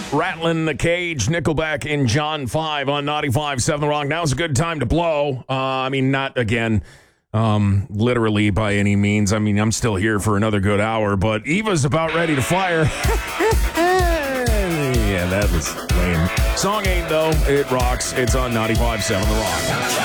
Rattling the Cage, Nickelback in John 5 on 95.7 The Rock. Now's a good time to blow. I mean, not again, literally by any means. I mean, I'm still here for another good hour, but Eva's about ready to fire. Yeah, that was lame. Song ain't, though. It rocks. It's on 95.7 The Rock.